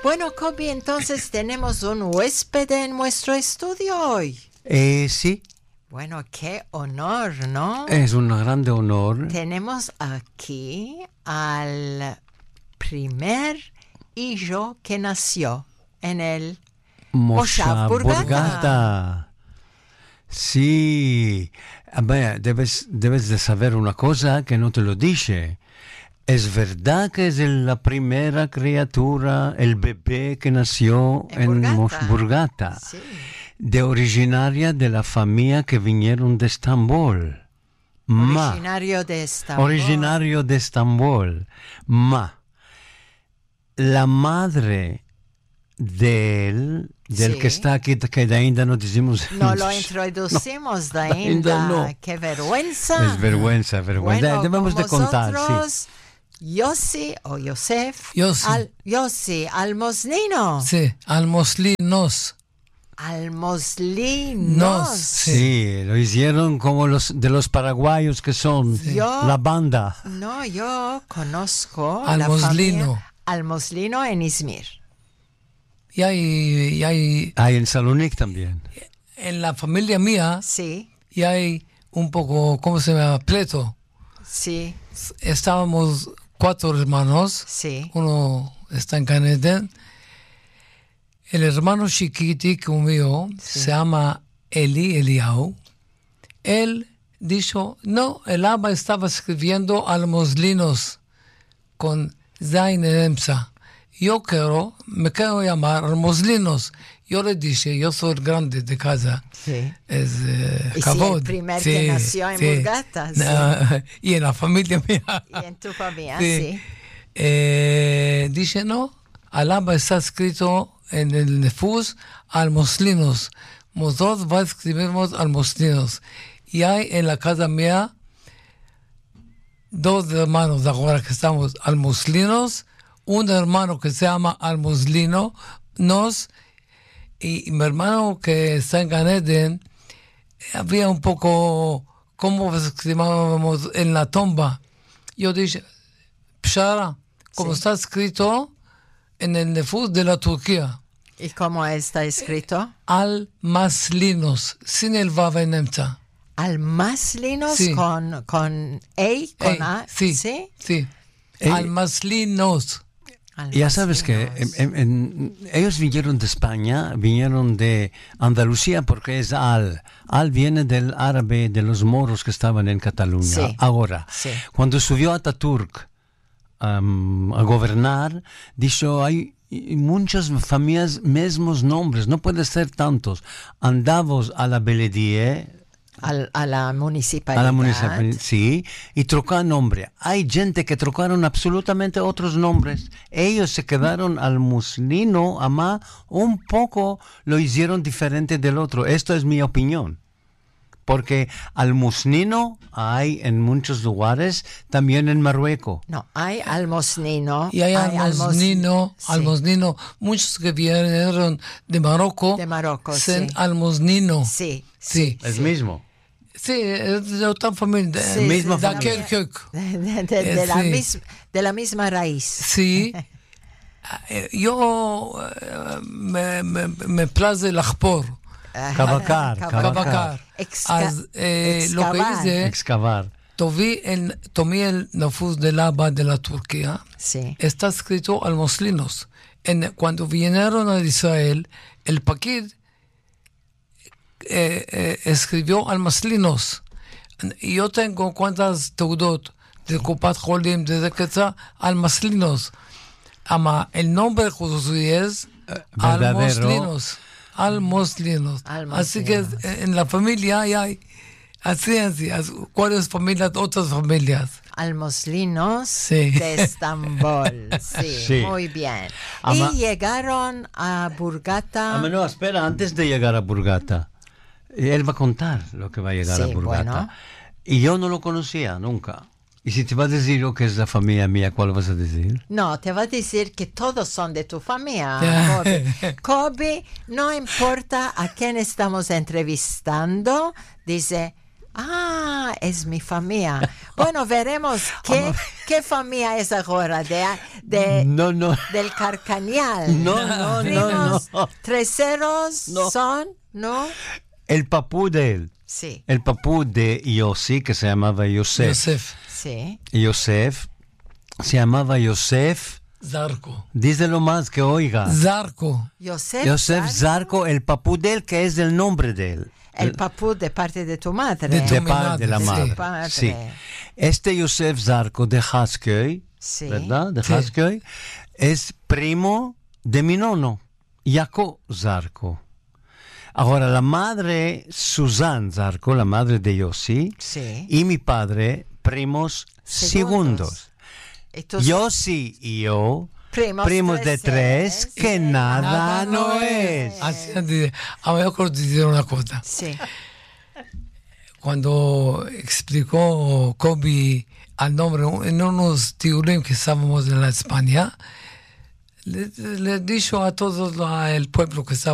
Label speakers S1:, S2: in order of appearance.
S1: Bueno, Kobe, entonces tenemos un huésped en nuestro estudio hoy.
S2: Sí.
S1: Bueno, qué honor, ¿no?
S2: Es un grande honor.
S1: Tenemos aquí al primer hijo que nació en el Moshav Burgata.
S2: Sí. Beh, debes de saber una cosa que no te lo dice. Es verdad que es la primera criatura, el bebé que nació en Burgata.
S1: Sí.
S2: De originaria de la familia que vinieron de Estambul.
S1: Originario de Estambul.
S2: La madre del
S1: sí.
S2: que está aquí, que ainda no decimos...
S1: No lo introducimos,
S2: no,
S1: ainda.
S2: No.
S1: ¡Qué vergüenza!
S2: Es vergüenza.
S1: Bueno,
S2: debemos de contar,
S1: sí. Yossi o Yosef.
S3: Yossi.
S1: Almoslino.
S3: Sí, Almoslinos.
S1: Almoslinos.
S2: Sí, lo hicieron como de los paraguayos que son la banda.
S1: No, yo conozco
S3: Almoslino.
S1: la familia Almoslino en Izmir.
S3: Y hay
S2: en Salónica también.
S3: En la familia mía,
S1: sí.
S3: Y hay un poco, ¿cómo se llama? Pleito.
S1: Sí.
S3: Estábamos 4 hermanos.
S1: Sí.
S3: Uno está en Canadá. El hermano chiquitico mío se llama Eliau. Él dijo, no, el Abba estaba escribiendo Almoslinos con Zain Emsa. Yo me quiero llamar Almoslinos. Yo le dije, yo soy el grande de casa.
S1: Sí.
S3: Es
S1: y
S3: Cabot.
S1: el primer que nació en Burgata.
S3: No, y en la familia mía.
S1: Y en tu familia, sí.
S3: Dice, no, Alaba está escrito en el Nefus Almoslinos. Nosotros va a escribirnos Almoslinos. Y hay en la casa mía 2 hermanos ahora que estamos Almoslinos. Un hermano que se llama Almoslino. Y mi hermano que está en Ganeden, había un poco, ¿cómo escribíamos en la tumba? Yo dije, Pshara, como está escrito en el Nefus de la Turquía.
S1: ¿Y cómo está escrito?
S3: Almaslinos, sin el Vav en Emta.
S1: Almaslinos con E, con A.
S3: Sí. Almaslinos.
S2: Ya sabes que ellos vinieron de España, vinieron de Andalucía porque es Al. Al viene del árabe de los moros que estaban en Cataluña.
S1: Sí.
S2: Ahora, cuando subió Ataturk a gobernar, dijo, hay muchas familias, mismos nombres, no puede ser tantos. Andamos a la Beledie,
S1: a la municipalidad.
S2: Sí, y trocaron nombre. Hay gente que trocaron absolutamente otros nombres. Ellos se quedaron al muslino, un poco lo hicieron diferente del otro. Esto es mi opinión. Porque al muslino hay en muchos lugares, también en Marruecos.
S1: No, hay almoslino.
S3: Y hay almoslino. Muchos que vinieron de Marruecos.
S1: Sí.
S3: Almoslino.
S1: Sí.
S2: Es mismo.
S3: Sí, es de otra familia.
S1: De la misma raíz.
S3: Sí. Yo me place el Ajpor.
S2: Cabacar.
S3: Lo que dice,
S2: excavar.
S3: Tomé el Nefus del Abba de la Turquía.
S1: Sí.
S3: Está escrito Almoslinos. Cuando vinieron a Israel, el Paquid escribió Almaslinos. Y yo tengo cuántas teudot de Kupat Jolim, desde que está Almaslinos. El nombre justo es Almoslinos. Así que en la familia hay así, ¿cuáles familias? Otras familias.
S1: Almoslinos de Estambul. Sí, muy bien. Y llegaron a Burgata.
S2: No, espera, antes de llegar a Burgata. Él va a contar lo que va a llegar a Burgata. Bueno. Y yo no lo conocía nunca. Y si te va a decir lo que es la familia mía, ¿cuál vas a decir?
S1: No, te va a decir que todos son de tu familia, Kobe, no importa a quién estamos entrevistando, dice, Ah, es mi familia. Bueno, veremos qué familia es ahora
S2: No, no.
S1: del Carcañal.
S2: No.
S1: Primos terceros
S2: No.
S1: son, ¿no?
S2: El papú de él.
S1: Sí,
S2: El papú de Yossi, que se llamaba Yosef.
S3: Yosef
S1: sí.
S2: Yosef, se llamaba Yosef.
S3: Zarco.
S2: Díselo más que oiga.
S3: Zarco.
S2: Yosef Zarco, el papú de él, que es el nombre de él.
S1: El papú de parte de tu madre.
S3: De tu
S2: De
S3: madre,
S2: la
S3: sí.
S2: madre.
S1: Padre.
S2: Sí. Este Yosef Zarco de Haskell,
S1: Sí.
S2: ¿verdad? De
S3: Sí.
S2: Haskell, es primo de mi nono, Jacob Zarco. Ahora, la madre Susan Zarco, la madre de Yossi,
S1: Sí.
S2: y mi padre, primos segundos.
S1: Entonces,
S2: Yossi y yo, primos de tres, que nada no es.
S3: Así antes, a me acuerdo de decir una cosa.
S1: Sí.
S3: Cuando explicó Kobe al nombre en unos tiurim que estábamos en la España, le dijo a todos el pueblo que estaba